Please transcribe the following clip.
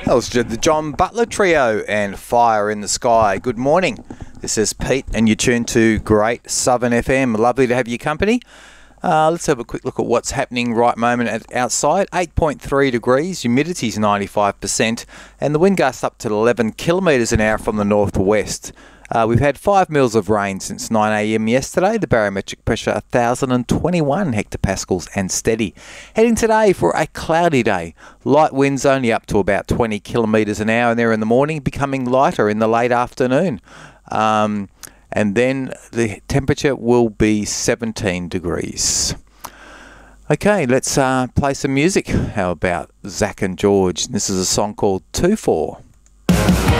That was the John Butler Trio and Fire in the Sky. Good morning. This is Pete and you're tuned to Great Southern FM. Lovely to have your company. Let's have a quick look at what's happening right moment outside. 8.3 degrees, humidity's 95%, and the wind gusts up to 11 kilometres an hour from the northwest. We've had 5 mils of rain since 9 a.m. yesterday. The barometric pressure 1,021 hectopascals and steady. Heading today for a cloudy day. Light winds only up to about 20 kilometres an hour there in the morning, becoming lighter in the late afternoon. And then the temperature will be 17 degrees. Okay, let's play some music. How about Zach and George? This is a song called 2-4.